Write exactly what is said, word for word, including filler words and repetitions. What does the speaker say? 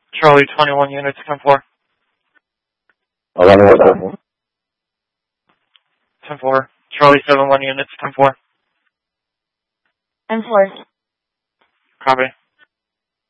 Charlie twenty-one units, ten four. eleven one. ten four. Charlie seven one units, ten four. ten four. Copy.